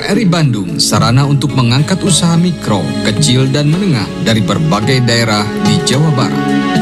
RRI Bandung, sarana untuk mengangkat usaha mikro, kecil, dan menengah dari berbagai daerah di Jawa Barat.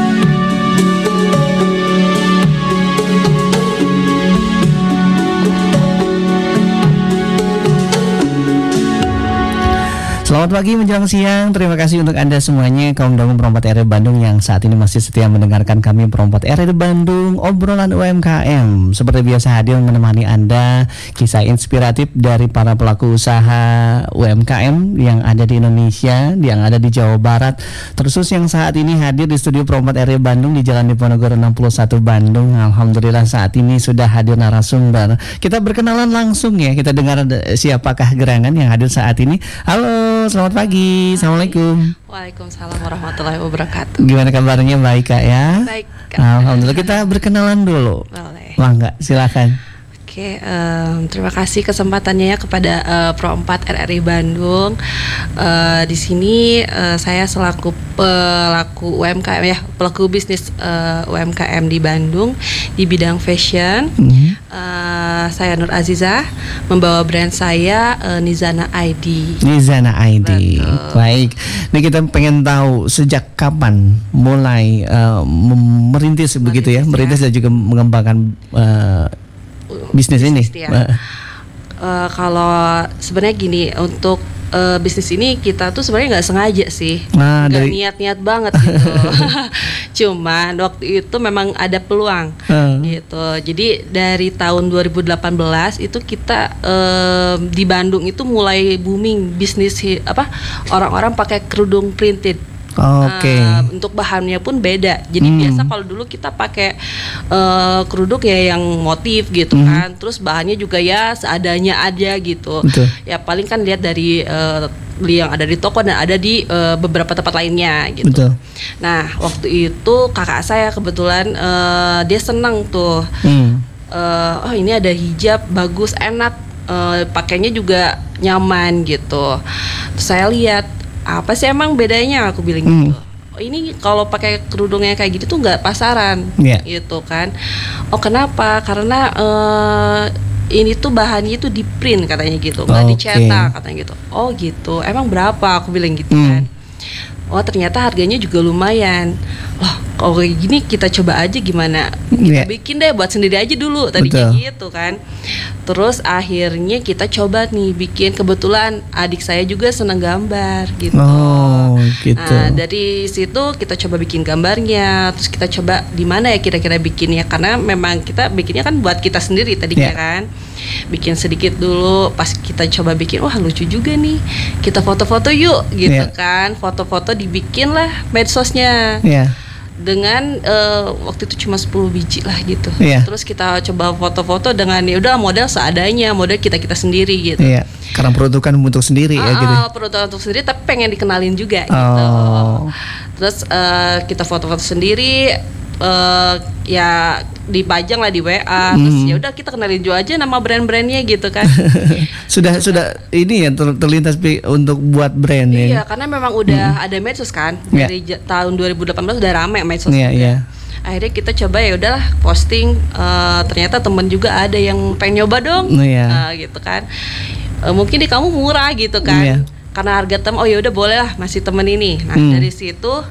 Selamat pagi menjelang siang. Terima kasih untuk Anda semuanya, kaum dongeng Perompak RRI Bandung yang saat ini masih setia mendengarkan kami Perompak RRI Bandung, obrolan UMKM. Seperti biasa hadir menemani Anda kisah inspiratif dari para pelaku usaha UMKM yang ada di Indonesia, yang ada di Jawa Barat. Terus yang saat ini hadir di studio Perompak RRI Bandung di Jalan Diponegoro 61 Bandung. Alhamdulillah saat ini sudah hadir narasumber. Kita berkenalan langsung ya. Kita dengar siapakah gerangan yang hadir saat ini. Halo. Selamat pagi, Assalamualaikum. Waalaikumsalam warahmatullahi wabarakatuh. Gimana kabarnya, baik Kak ya? Baik Kak. Alhamdulillah, kita berkenalan dulu. Boleh. Mangga, silakan. Oke, terima kasih kesempatannya ya kepada Pro4 RRI Bandung. Di sini saya selaku pelaku UMKM ya, pelaku bisnis UMKM di Bandung di bidang fashion. Saya Nur Azizah, membawa brand saya Nizana ID. Nizana ID. Betul. Baik. Nah, kita pengen tahu sejak kapan mulai merintis begitu ya, merintis dan juga mengembangkan bisnis ini. Ya. Kalau sebenarnya gini, untuk bisnis ini kita tuh sebenarnya nggak sengaja sih, nggak niat-niat banget gitu. Cuman waktu itu memang ada peluang gitu. Jadi dari tahun 2018 itu kita di Bandung itu mulai booming bisnis orang-orang pakai kerudung printed. Oke. Untuk bahannya pun beda. Jadi biasa kalau dulu kita pakai kerudung ya yang motif gitu kan. Terus bahannya juga ya seadanya aja gitu. Betul. Ya paling kan lihat dari beli yang ada di toko dan ada di beberapa tempat lainnya gitu. Betul. Nah waktu itu kakak saya kebetulan dia senang tuh. Oh ini ada hijab bagus, enak, pakainya juga nyaman gitu. Terus saya lihat, apa sih emang bedanya, aku bilang gitu. Oh, ini kalau pakai kerudungnya kayak gitu tuh nggak pasaran, gitu kan. Oh kenapa? Karena ini tuh bahannya itu di print katanya gitu, nggak dicetak katanya gitu. Oh gitu. Emang berapa? Aku bilang gitu kan. Oh ternyata harganya juga lumayan. Loh kalau kayak gini kita coba aja gimana? Kita bikin deh buat sendiri aja dulu tadinya gitu kan. Terus akhirnya kita coba nih bikin, kebetulan adik saya juga senang gambar gitu. Oh gitu. Nah dari situ kita coba bikin gambarnya. Terus kita coba di mana ya kira-kira bikinnya, karena memang kita bikinnya kan buat kita sendiri tadinya kan. Bikin sedikit dulu, pas kita coba bikin, wah lucu juga nih, kita foto-foto yuk gitu kan. Foto-foto dibikin lah medsosnya. Dengan waktu itu cuma 10 biji lah gitu. Terus kita coba foto-foto dengan ya udah model seadanya, model kita sendiri gitu. Karena produk kan untuk sendiri ya gitu. Produk untuk sendiri tapi pengen dikenalin juga gitu. Terus kita foto-foto sendiri, ya dipajang lah di WA. Terus ya udah kita kenalin juga aja nama brand-brandnya gitu kan. sudah ini ya terlintas untuk buat brand ya. Iya, karena memang udah ada medsos kan. Dari tahun 2018 udah rame medsos. Akhirnya kita coba ya udahlah posting, ternyata temen juga ada yang pengen nyoba dong. Gitu kan. Mungkin di kamu murah gitu kan. Karena harga oh ya udah boleh lah masih temen ini. Nah dari situ